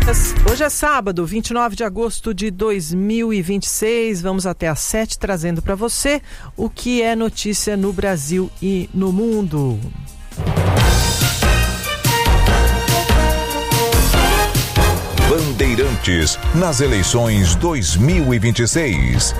Hoje é sábado, 29 de agosto de 2026. Vamos até às 7 trazendo para você o que é notícia no Brasil e no mundo. Bandeirantes nas eleições 2026.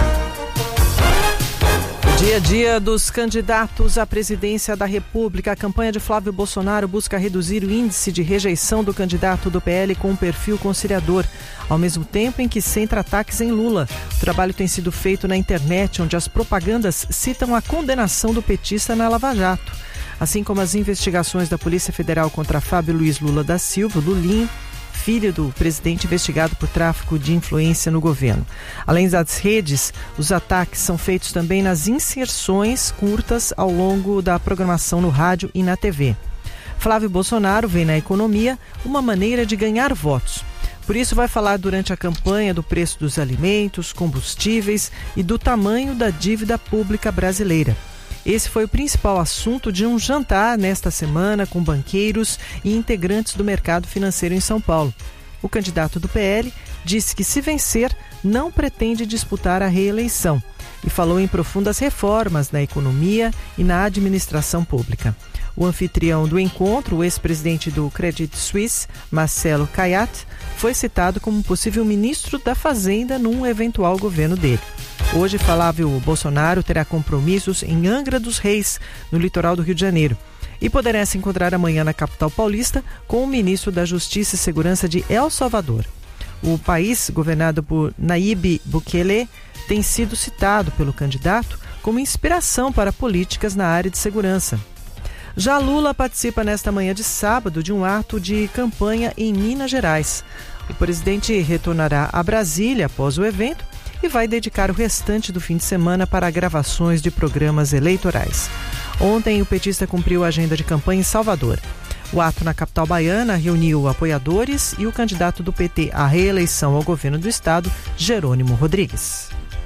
Dia a dia dos candidatos à presidência da República, a campanha de Flávio Bolsonaro busca reduzir o índice de rejeição do candidato do PL com um perfil conciliador, ao mesmo tempo em que centra ataques em Lula. O trabalho tem sido feito na internet, onde as propagandas citam a condenação do petista na Lava Jato, assim como as investigações da Polícia Federal contra Fábio Luiz Lula da Silva, Lulinho, filho do presidente investigado por tráfico de influência no governo. Além das redes, os ataques são feitos também nas inserções curtas ao longo da programação no rádio e na TV. Flávio Bolsonaro vê na economia uma maneira de ganhar votos. Por isso vai falar durante a campanha do preço dos alimentos, combustíveis e do tamanho da dívida pública brasileira. Esse foi o principal assunto de um jantar nesta semana com banqueiros e integrantes do mercado financeiro em São Paulo. O candidato do PL disse que, se vencer, não pretende disputar a reeleição e falou em profundas reformas na economia e na administração pública. O anfitrião do encontro, o ex-presidente do Credit Suisse, Marcelo Caiat, foi citado como possível ministro da Fazenda num eventual governo dele. Hoje, Flávio Bolsonaro terá compromissos em Angra dos Reis, no litoral do Rio de Janeiro, e poderá se encontrar amanhã na capital paulista com o ministro da Justiça e Segurança de El Salvador. O país, governado por Nayib Bukele, tem sido citado pelo candidato como inspiração para políticas na área de segurança. Já Lula participa nesta manhã de sábado de um ato de campanha em Minas Gerais. O presidente retornará a Brasília após o evento e vai dedicar o restante do fim de semana para gravações de programas eleitorais. Ontem, o petista cumpriu a agenda de campanha em Salvador. O ato na capital baiana reuniu apoiadores e o candidato do PT à reeleição ao governo do estado, Jerônimo Rodrigues.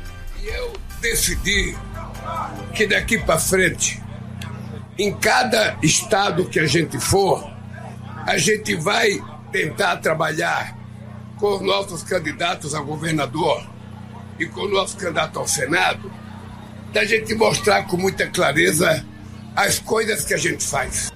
E eu decidi que daqui para frente, em cada estado que a gente for, a gente vai tentar trabalhar com os nossos candidatos a governador e com o nosso candidato ao Senado, da gente mostrar com muita clareza as coisas que a gente faz.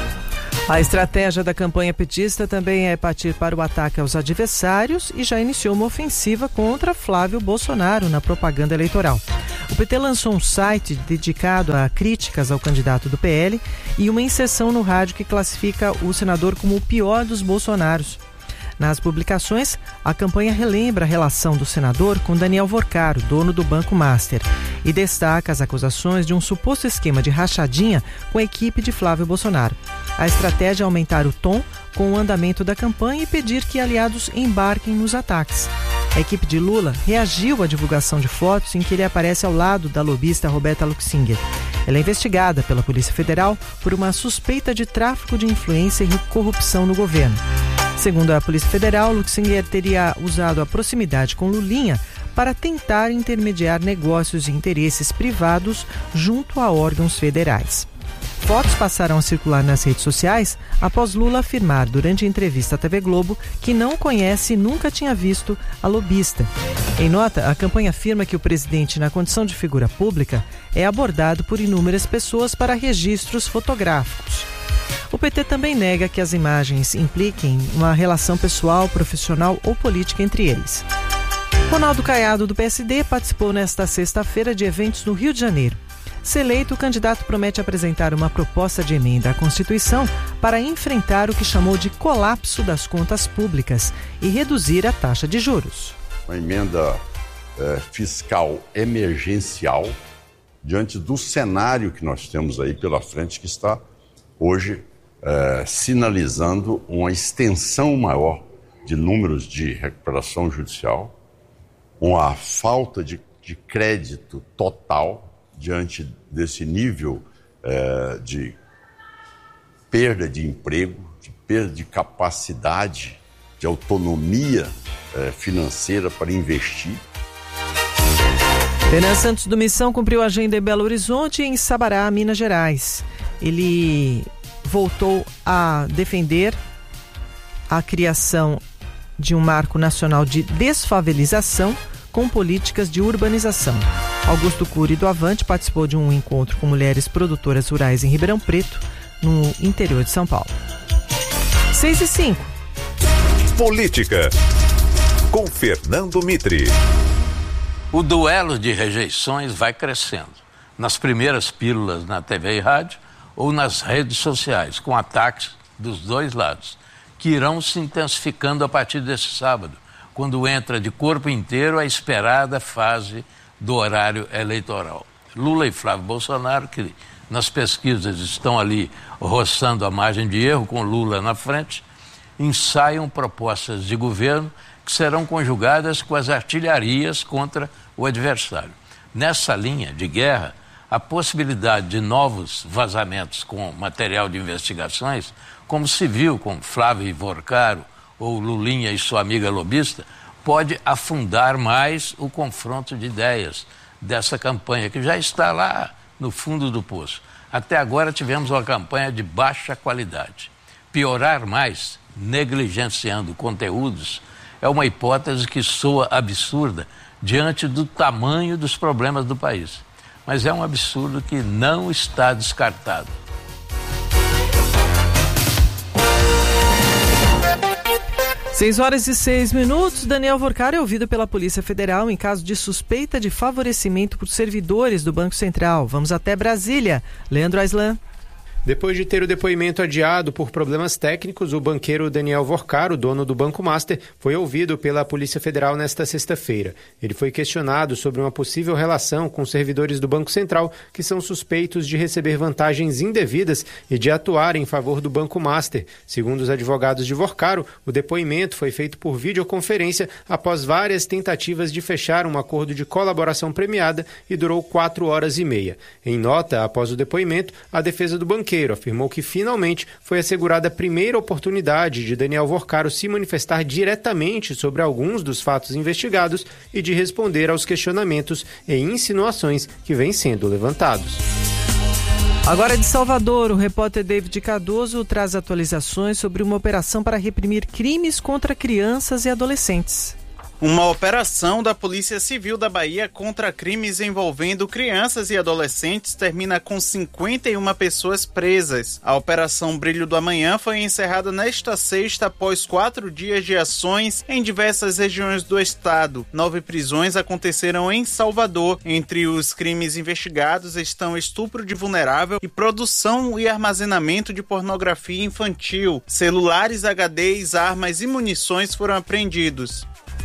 A estratégia da campanha petista também é partir para o ataque aos adversários e já iniciou uma ofensiva contra Flávio Bolsonaro na propaganda eleitoral. O PT lançou um site dedicado a críticas ao candidato do PL e uma inserção no rádio que classifica o senador como o pior dos Bolsonaros. Nas publicações, a campanha relembra a relação do senador com Daniel Vorcaro, dono do Banco Master, e destaca as acusações de um suposto esquema de rachadinha com a equipe de Flávio Bolsonaro. A estratégia é aumentar o tom com o andamento da campanha e pedir que aliados embarquem nos ataques. A equipe de Lula reagiu à divulgação de fotos em que ele aparece ao lado da lobista Roberta Luxinger. Ela é investigada pela Polícia Federal por uma suspeita de tráfico de influência e corrupção no governo. Segundo a Polícia Federal, Luxinger teria usado a proximidade com Lulinha para tentar intermediar negócios e interesses privados junto a órgãos federais. Fotos passaram a circular nas redes sociais após Lula afirmar durante a entrevista à TV Globo que não conhece e nunca tinha visto a lobista. Em nota, a campanha afirma que o presidente, na condição de figura pública, é abordado por inúmeras pessoas para registros fotográficos. O PT também nega que as imagens impliquem uma relação pessoal, profissional ou política entre eles. Ronaldo Caiado, do PSD, participou nesta sexta-feira de eventos no Rio de Janeiro. Se eleito, o candidato promete apresentar uma proposta de emenda à Constituição para enfrentar o que chamou de colapso das contas públicas e reduzir a taxa de juros. Uma emenda fiscal emergencial diante do cenário que nós temos aí pela frente, que está hoje sinalizando uma extensão maior de números de recuperação judicial, uma falta de crédito total diante desse nível de perda de emprego, de perda de capacidade, de autonomia financeira para investir. Renan Santos do Missão cumpriu a agenda em Belo Horizonte e em Sabará, Minas Gerais. Ele voltou a defender a criação de um marco nacional de desfavelização com políticas de urbanização. Augusto Cury, do Avante, participou de um encontro com mulheres produtoras rurais em Ribeirão Preto, no interior de São Paulo. 6:05. Política, com Fernando Mitre. O duelo de rejeições vai crescendo. Nas primeiras pílulas na TV e rádio ou nas redes sociais, com ataques dos dois lados, que irão se intensificando a partir desse sábado, quando entra de corpo inteiro a esperada fase do horário eleitoral. Lula e Flávio Bolsonaro, que nas pesquisas estão ali roçando a margem de erro, com Lula na frente, ensaiam propostas de governo que serão conjugadas com as artilharias contra o adversário. Nessa linha de guerra, a possibilidade de novos vazamentos com material de investigações, como se viu com Flávio Ivorcaro ou Lulinha e sua amiga lobista, pode afundar mais o confronto de ideias dessa campanha, que já está lá no fundo do poço. Até agora tivemos uma campanha de baixa qualidade. Piorar mais, negligenciando conteúdos, é uma hipótese que soa absurda diante do tamanho dos problemas do país. Mas é um absurdo que não está descartado. 6:06. Daniel Vorcaro é ouvido pela Polícia Federal em caso de suspeita de favorecimento por servidores do Banco Central. Vamos até Brasília. Leandro Aislan. Depois de ter o depoimento adiado por problemas técnicos, o banqueiro Daniel Vorcaro, dono do Banco Master, foi ouvido pela Polícia Federal nesta sexta-feira. Ele foi questionado sobre uma possível relação com servidores do Banco Central que são suspeitos de receber vantagens indevidas e de atuar em favor do Banco Master. Segundo os advogados de Vorcaro, o depoimento foi feito por videoconferência após várias tentativas de fechar um acordo de colaboração premiada e durou 4 horas e meia. Em nota, após o depoimento, a defesa do banqueiro afirmou que finalmente foi assegurada a primeira oportunidade de Daniel Vorcaro se manifestar diretamente sobre alguns dos fatos investigados e de responder aos questionamentos e insinuações que vêm sendo levantados. Agora de Salvador, o repórter David Cardoso traz atualizações sobre uma operação para reprimir crimes contra crianças e adolescentes. Uma operação da Polícia Civil da Bahia contra crimes envolvendo crianças e adolescentes termina com 51 pessoas presas. A Operação Brilho do Amanhã foi encerrada nesta sexta após 4 dias de ações em diversas regiões do estado. 9 prisões aconteceram em Salvador. Entre os crimes investigados estão estupro de vulnerável e produção e armazenamento de pornografia infantil. Celulares, HDs, armas e munições foram apreendidos.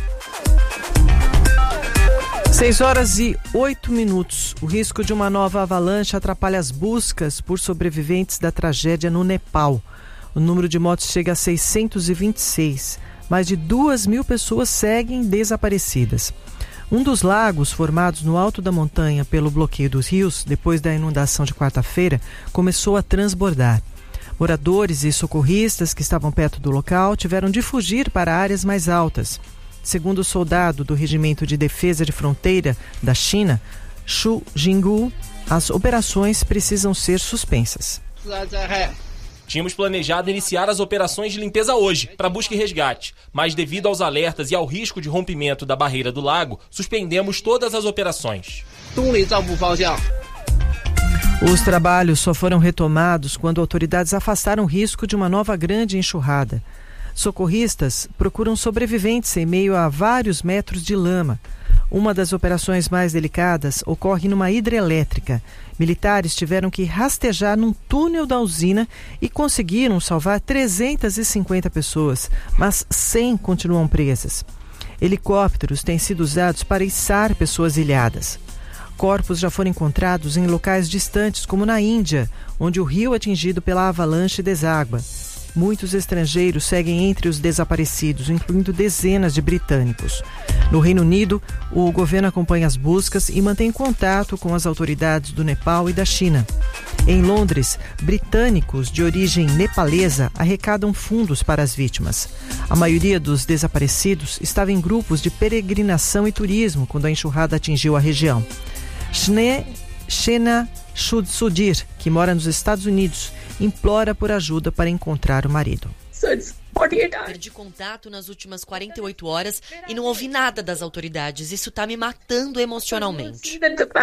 6:08. O risco de uma nova avalanche atrapalha as buscas por sobreviventes da tragédia no Nepal. O número de mortes chega a 626. Mais de 2.000 pessoas seguem desaparecidas. Um dos lagos formados no alto da montanha pelo bloqueio dos rios, depois da inundação de quarta-feira, começou a transbordar. Moradores e socorristas que estavam perto do local tiveram de fugir para áreas mais altas. Segundo o soldado do Regimento de Defesa de Fronteira da China, Xu Jinggu, as operações precisam ser suspensas. Tínhamos planejado iniciar as operações de limpeza hoje, para busca e resgate, mas devido aos alertas e ao risco de rompimento da barreira do lago, suspendemos todas as operações. Os trabalhos só foram retomados quando autoridades afastaram o risco de uma nova grande enxurrada. Socorristas procuram sobreviventes em meio a vários metros de lama. Uma das operações mais delicadas ocorre numa hidrelétrica. Militares tiveram que rastejar num túnel da usina e conseguiram salvar 350 pessoas, mas 100 continuam presas. Helicópteros têm sido usados para içar pessoas ilhadas. Corpos já foram encontrados em locais distantes, como na Índia, onde o rio atingido pela avalanche deságua. Muitos estrangeiros seguem entre os desaparecidos, incluindo dezenas de britânicos. No Reino Unido, o governo acompanha as buscas e mantém contato com as autoridades do Nepal e da China. Em Londres, britânicos de origem nepalesa arrecadam fundos para as vítimas. A maioria dos desaparecidos estava em grupos de peregrinação e turismo quando a enxurrada atingiu a região. Shena Sudir, que mora nos Estados Unidos, implora por ajuda para encontrar o marido. Perdi contato nas últimas 48 horas e não ouvi nada das autoridades. Isso tá me matando emocionalmente.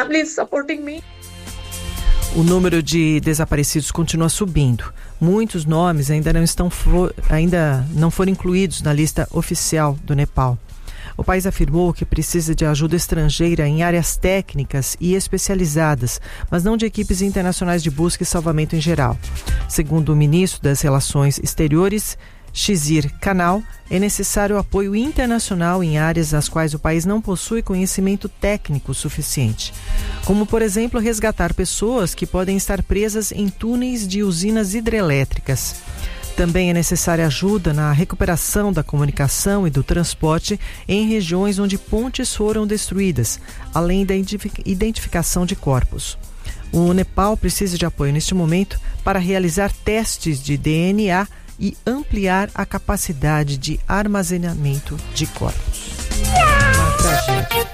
O número de desaparecidos continua subindo. Muitos nomes ainda não foram incluídos na lista oficial do Nepal. O país afirmou que precisa de ajuda estrangeira em áreas técnicas e especializadas, mas não de equipes internacionais de busca e salvamento em geral. Segundo o ministro das Relações Exteriores, Shizir Kanal, é necessário apoio internacional em áreas nas quais o país não possui conhecimento técnico suficiente, como, por exemplo, resgatar pessoas que podem estar presas em túneis de usinas hidrelétricas. Também é necessária ajuda na recuperação da comunicação e do transporte em regiões onde pontes foram destruídas, além da identificação de corpos. O Nepal precisa de apoio neste momento para realizar testes de DNA e ampliar a capacidade de armazenamento de corpos. Uma tragédia.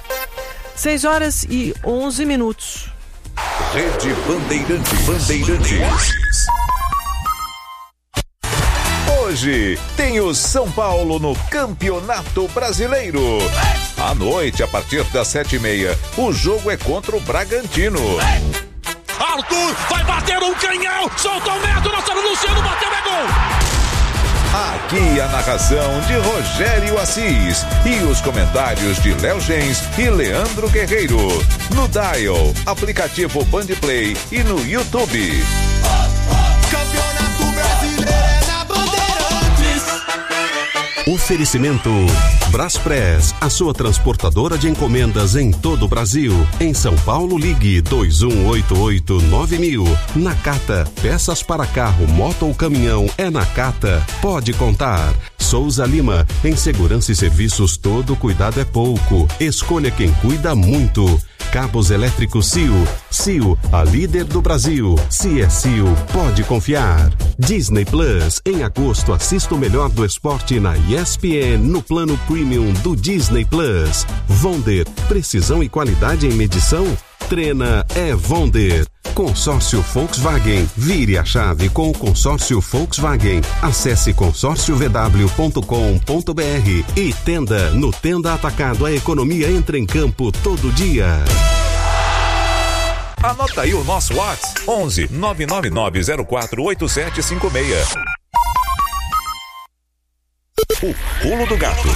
6h11. Rede Bandeirantes. Hoje tem o São Paulo no Campeonato Brasileiro. À noite, a partir das 7h30, o jogo é contra o Bragantino. Arthur vai bater um canhão, soltou o metro, nossa, Luciano bateu, é gol! Aqui a narração de Rogério Assis e os comentários de Léo Gens e Leandro Guerreiro. No Dial, aplicativo Bandplay e no YouTube. Campeonato Brasileiro é na Bandeirantes. Oferecimento Braspress, a sua transportadora de encomendas em todo o Brasil. Em São Paulo, ligue 2188-9000. Nakata, peças para carro, moto ou caminhão, é Nakata. Pode contar. Souza Lima, em segurança e serviços todo cuidado é pouco. Escolha quem cuida muito. Cabos elétricos CIO, a líder do Brasil. Se é CIO, pode confiar. Disney Plus, em agosto assista o melhor do esporte na ESPN no plano Premium do Disney Plus. Vonder, precisão e qualidade em medição? Treina é Vonder. Consórcio Volkswagen. Vire a chave com o consórcio Volkswagen. Acesse consórciovw.com.br e Tenda. No Tenda Atacado, a economia entra em campo todo dia. Anota aí o nosso WhatsApp: 11 999048756. O Pulo do Gato.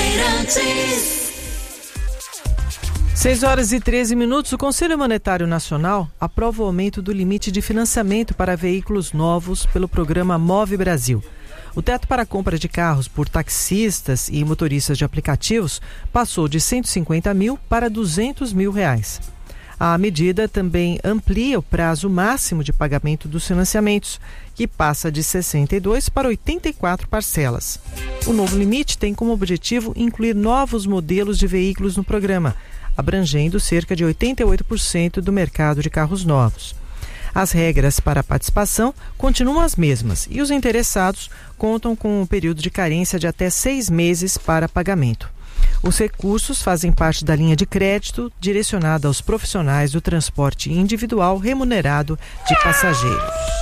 6h13. O Conselho Monetário Nacional aprova o aumento do limite de financiamento para veículos novos pelo programa Move Brasil. O teto para a compra de carros por taxistas e motoristas de aplicativos passou de 150 mil para 200 mil reais. A medida também amplia o prazo máximo de pagamento dos financiamentos, que passa de 62 para 84 parcelas. O novo limite tem como objetivo incluir novos modelos de veículos no programa, abrangendo cerca de 88% do mercado de carros novos. As regras para a participação continuam as mesmas e os interessados contam com um período de carência de até 6 meses para pagamento. Os recursos fazem parte da linha de crédito direcionada aos profissionais do transporte individual remunerado de passageiros.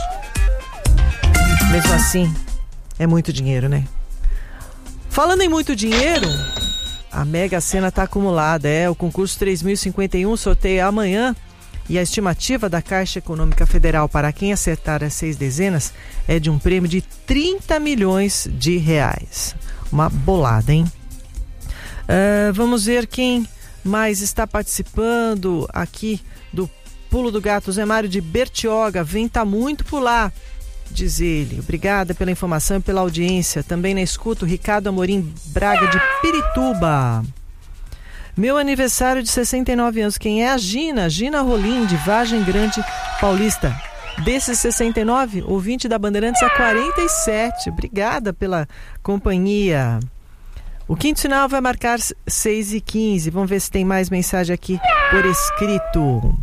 Mesmo assim, é muito dinheiro, né? Falando em muito dinheiro, a Mega Sena está acumulada. O concurso 3051 sorteia amanhã e a estimativa da Caixa Econômica Federal para quem acertar as 6 dezenas é de um prêmio de 30 milhões de reais. Uma bolada, hein? Vamos ver quem mais está participando aqui do Pulo do Gato. Zé Mário de Bertioga, venta muito por lá, diz ele. Obrigada pela informação e pela audiência. Também na escuta, o Ricardo Amorim Braga de Pirituba. Meu aniversário de 69 anos, quem é? A Gina Rolim, de Vargem Grande Paulista. Desses 69, ouvinte da Bandeirantes há 47. Obrigada pela companhia. O quinto sinal vai marcar 6h15. Vamos ver se tem mais mensagem aqui por escrito.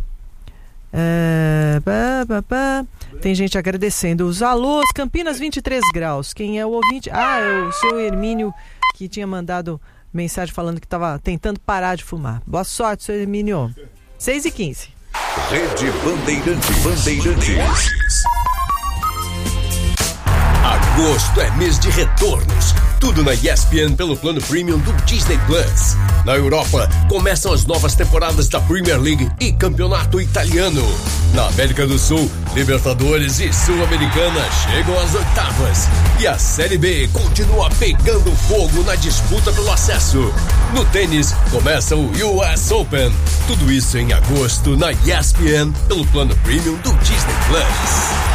Tem gente agradecendo. Os alôs, Campinas 23 graus. Quem é o ouvinte? É o seu Hermínio, que tinha mandado mensagem falando que estava tentando parar de fumar. Boa sorte, seu Hermínio. 6h15. Rede Bandeirantes. Agosto é mês de retornos. Tudo na ESPN pelo plano premium do Disney Plus. Na Europa, começam as novas temporadas da Premier League e Campeonato Italiano. Na América do Sul, Libertadores e Sul-Americana chegam às oitavas. E a Série B continua pegando fogo na disputa pelo acesso. No tênis, começa o US Open. Tudo isso em agosto na ESPN pelo plano premium do Disney Plus.